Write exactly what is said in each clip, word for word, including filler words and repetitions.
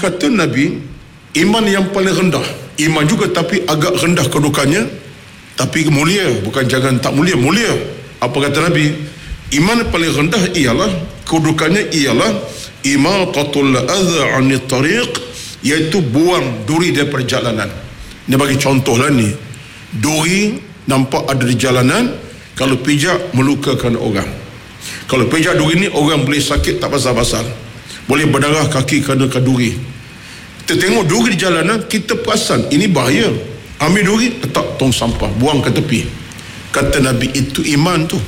Kata Nabi, iman yang paling rendah, iman juga tapi agak rendah kedudukannya, tapi mulia, bukan jangan tak mulia, mulia. Apa kata Nabi? Iman paling rendah ialah, kedudukannya ialah imatatul adha 'anit tariq, iaitu buang duri dari perjalanan. Ini bagi contoh lah ni. Duri nampak ada di jalanan, kalau pijak melukakan orang. Kalau pijak duri ni orang boleh sakit tak pasal-pasal, boleh berdarah kaki kerana duri. Kita tengok duri di jalanan, kita perasan ini bahaya, ambil duri, letak tong sampah, buang ke tepi. Kata Nabi, itu iman tu.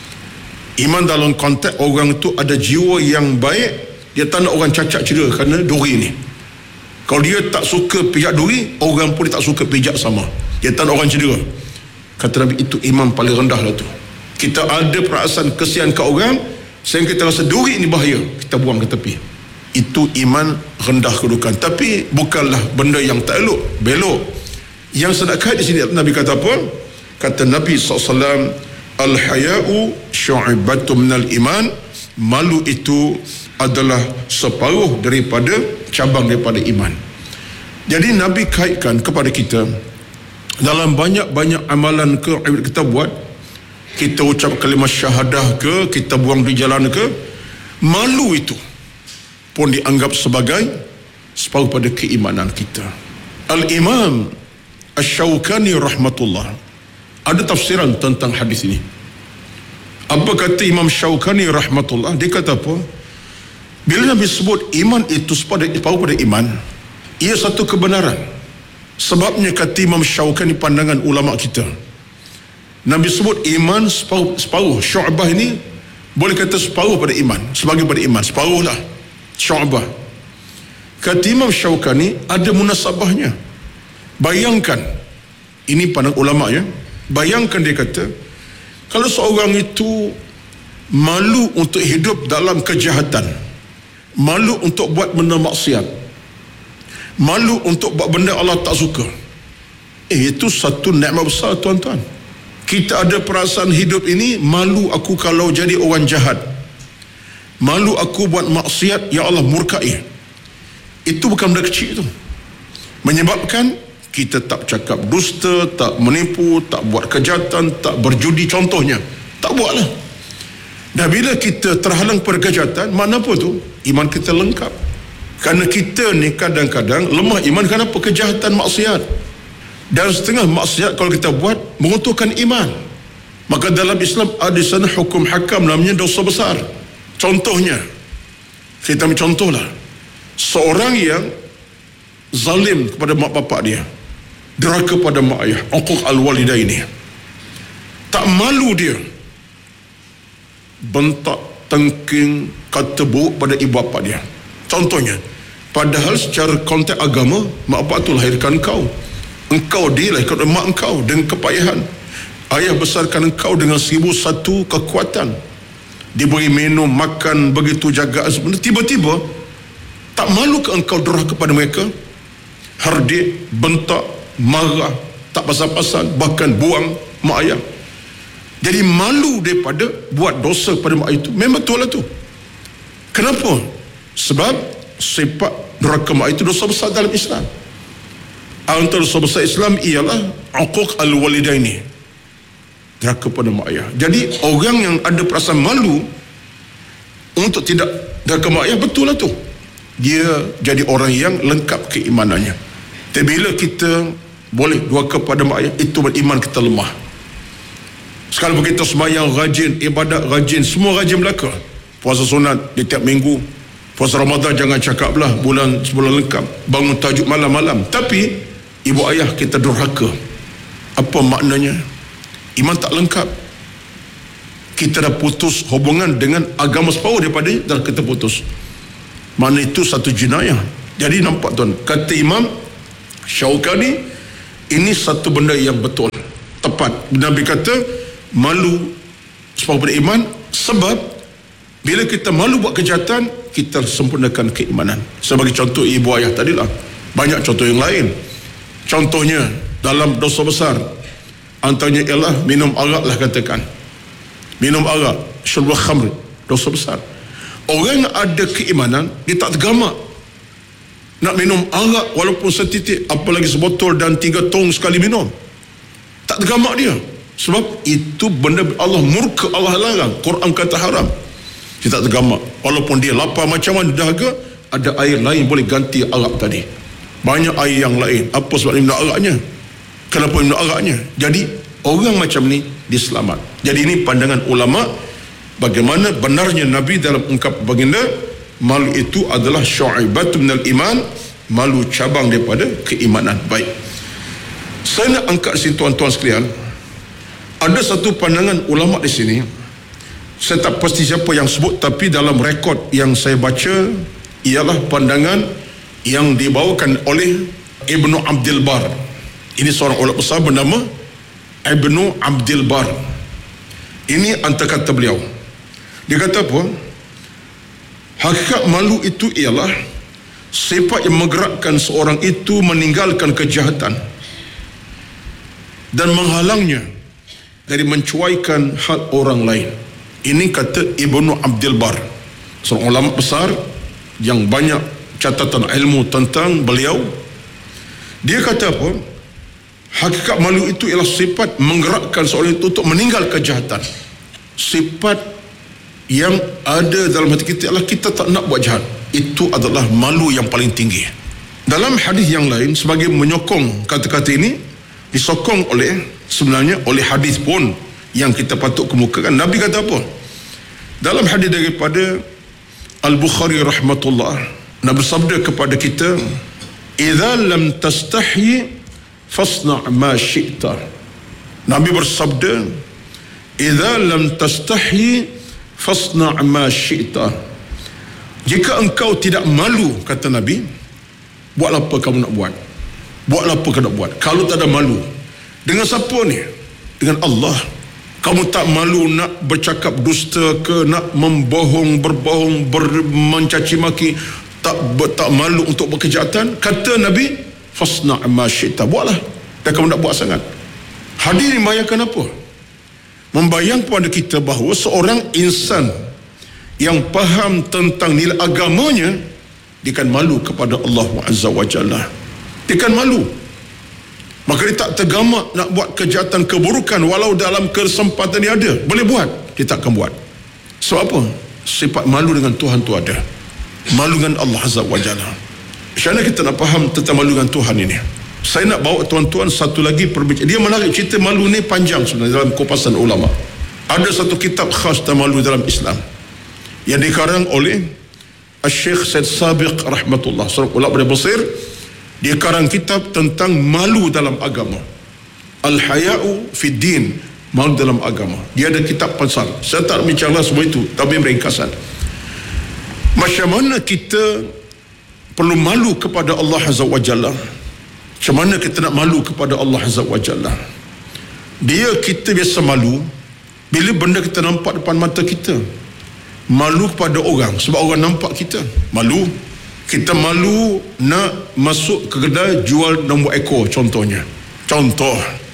Iman dalam konteks orang tu ada jiwa yang baik, dia tak nak orang cacat cedera kerana duri ni. Kalau dia tak suka pijak duri, orang pun dia tak suka pijak sama, dia tak nak orang cedera. Kata Nabi, itu iman paling rendah lah tu. Kita ada perasaan kesian ke orang sehingga kita rasa duri ni bahaya, kita buang ke tepi. Itu iman rendah kedudukan, tapi bukanlah benda yang tak elok, belok. Yang sedekah di sini Nabi kata apa? Kata Nabi sallallahu alaihi wasallam, al-haya'u syu'batun minal iman, malu itu adalah separuh daripada cabang daripada iman. Jadi Nabi kaitkan kepada kita dalam banyak-banyak amalan ke kita buat, kita ucap kalimah syahadah ke, kita buang di jalan ke, malu itu pun dianggap sebagai separuh pada keimanan kita. Al-Imam Asy-Syaukani rahmatullah ada tafsiran tentang hadis ini. Apa kata Imam Syaukani rahmatullah? Dia kata apa? Bila Nabi sebut iman itu separuh pada iman, ia satu kebenaran. Sebabnya kata Imam Syaukani, pandangan ulama kita, Nabi sebut iman separuh, separuh. Syu'bah ini boleh kata separuh pada iman, sebagai pada iman, separuh lah syu'bah. Kata Imam Syaukani, ada munasabahnya. Bayangkan, ini pandang ulama ya, bayangkan dia kata, kalau seorang itu malu untuk hidup dalam kejahatan, malu untuk buat benda maksiat, malu untuk buat benda Allah tak suka, eh itu satu nikmat besar tuan-tuan. Kita ada perasaan hidup ini, malu aku kalau jadi orang jahat, malu aku buat maksiat, ya Allah murkai. Itu bukan benda kecil itu. Menyebabkan kita tak cakap dusta, tak menipu, tak buat kejahatan, tak berjudi contohnya, tak buatlah. Dan bila kita terhalang pada kejahatan, mana apa tu? Iman kita lengkap. Kerana kita ni kadang-kadang lemah iman kerana apa? Kejahatan, maksiat. Dan setengah maksiat kalau kita buat menguntungkan iman. Maka dalam Islam ada sana hukum hakam, namanya dosa besar. Contohnya, kita ambil contohlah, seorang yang zalim kepada mak bapak dia, derhaka pada mak ayah, uquq al-walidaini, tak malu dia bentak, tengking, kata buruk pada ibu bapa dia. Contohnya, padahal secara konteks agama, mak bapak tu lahirkan engkau, engkau dilahirkan oleh mak engkau dengan kepayahan, ayah besarkan engkau dengan seribu satu kekuatan, diberi minum, makan, begitu jagaan sebenarnya. Tiba-tiba tak malu ke engkau derhaka kepada mereka, hardik, bentak, marah, tak pasal-pasal, bahkan buang mak ayah. Jadi malu daripada buat dosa pada mak ayah itu, memang betul lah tu. Kenapa? Sebab sifat derhaka mak ayah itu dosa besar dalam Islam. Antara dosa besar Islam ialah uquq al-walidaini, derhaka pada mak ayah. Jadi orang yang ada perasaan malu untuk tidak derhaka mak ayah, betul lah tu, dia jadi orang yang lengkap keimanannya. Tapi bila kita boleh derhaka pada mak ayah, itu beriman kita lemah. Sekalipun kita sembahyang rajin, ibadat rajin, semua rajin belaka, puasa sunat di tiap minggu, puasa Ramadan jangan cakap lah, bulan sebulan lengkap, bangun tahajud malam-malam, tapi ibu ayah kita durhaka. Apa maknanya? Iman tak lengkap. Kita dah putus hubungan dengan agama separuh daripada dah kita putus. Mana itu satu jenayah. Jadi nampak tuan, kata Imam Syaukani, ini satu benda yang betul, tepat. Nabi kata malu separuh pada iman, sebab bila kita malu buat kejahatan, kita sempurnakan keimanan. Sebagai contoh ibu ayah tadilah, banyak contoh yang lain. Contohnya dalam dosa besar, antaranya ialah minum arak lah, katakan minum arak, syurbul khamr, dosa besar. Orang yang ada keimanan, dia tak tergamak. Nak minum arak walaupun setitik, apalagi sebotol dan tiga tong sekali minum, tak tergamak dia. Sebab itu benda Allah murka, Allah larang. Quran kata haram. Dia tak tergamak. Walaupun dia lapar macam mana, dahaga, ada air lain boleh ganti arak tadi. Banyak air yang lain. Apa sebab dia minum araknya? Kenapa minum araknya? Jadi orang macam ni diselamat. Jadi ini pandangan ulama bagaimana benarnya Nabi dalam ungkap baginda, malu itu adalah syu'aibatun minal iman, malu cabang daripada keimanan. Baik, saya nak angkat sini tuan-tuan sekalian, ada satu pandangan ulama di sini. Saya tak pasti siapa yang sebut, tapi dalam rekod yang saya baca ialah pandangan yang dibawakan oleh Ibnu Abdul Bar. Ini seorang ulama besar bernama Ibnu Abdul Bar. Ini antara kata beliau. Dia kata apa? Hakikat malu itu ialah sifat yang menggerakkan seorang itu meninggalkan kejahatan dan menghalangnya dari mencuaikan hak orang lain. Ini kata Ibnu Abdul Bar, seorang ulama besar yang banyak catatan ilmu tentang beliau. Dia kata apa? Hakikat malu itu ialah sifat menggerakkan seorang itu untuk meninggal kejahatan. Sifat yang ada dalam hati kita adalah kita tak nak buat jahat. Itu adalah malu yang paling tinggi. Dalam hadis yang lain, sebagai menyokong kata-kata ini, disokong oleh sebenarnya oleh hadis pun yang kita patut kemukakan. Nabi kata apa? Dalam hadis daripada Al-Bukhari rahmatullah, Nabi bersabda kepada kita, "Idza lam tastahi fasna' ma syi'ta." Nabi bersabda, "Idza lam tastahi fasna' ma syi'ta." Jika engkau tidak malu, kata Nabi, buatlah apa kamu nak buat. Buatlah apa kamu nak buat. Kalau tak ada malu, dengan siapa ni? Dengan Allah. Kamu tak malu nak bercakap dusta ke, nak membohong, berbohong, ber, mencaci maki, tak tak malu untuk berkejahatan? Kata Nabi, fasna' ma syi'ta, buatlah. Dan kamu nak buat sangat. Hadis ini membayangkan apa? Membayang kepada kita bahawa seorang insan yang faham tentang nilai agamanya, dia akan malu kepada Allah Azza wa Jalla. Dia akan malu. Maka dia tak tergamak nak buat kejahatan, keburukan, walau dalam kesempatan dia ada, boleh buat, dia tak akan buat. Sebab apa? Sifat malu dengan Tuhan tu ada. Malu dengan Allah Azza wa Jalla. Macam mana kita nak faham tentang malu dengan Tuhan ini? Saya nak bawa tuan-tuan satu lagi perbincangan. Dia menarik, cerita malu ni panjang sebenarnya dalam kupasan ulama. Ada satu kitab khas tentang malu dalam Islam yang dikarang oleh Syekh Said Sabiq rahmatullah, seorang ulama dari Mesir. Dia karang kitab tentang malu dalam agama, Al-Haya'u Fid Din, malu dalam agama. Dia ada kitab pasal. Saya tak bincanglah semua itu, tapi ringkasan. Macam mana kita perlu malu kepada Allah Azza wa Jalla? Macam mana kita nak malu kepada Allah Azza wa Jalla? Dia, kita biasa malu bila benda kita nampak depan mata kita. Malu kepada orang sebab orang nampak kita. Malu. Kita malu nak masuk ke kedai jual nombor ekor contohnya. Contoh.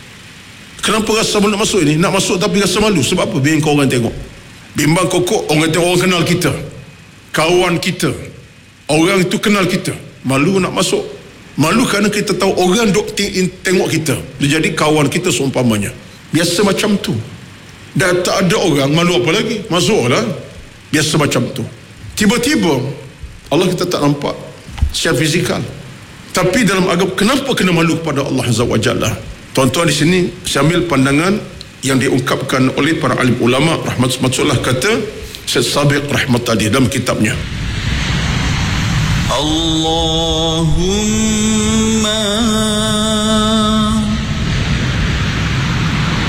Kenapa rasa malu nak masuk ini? Nak masuk tapi rasa malu. Sebab apa? Biar kau orang tengok. Bimbang kokok, orang tengok, orang kenal kita. Kawan kita. Orang itu kenal kita. Malu nak masuk. Malu kerana kita tahu orang duk tengok kita. Dia jadi kawan kita seumpamanya. Biasa macam tu. Dan tak ada orang, malu apa lagi? Masuklah. Biasa macam tu. Tiba-tiba Allah kita tak nampak secara fizikal. Tapi dalam agama, kenapa kena malu kepada Allah Azza wa Jalla? Tuan-tuan, di sini saya ambil pandangan yang diungkapkan oleh para alim ulama rahmatullah, kata Syekh Sabiq rahmat tadi dalam kitabnya. Allahu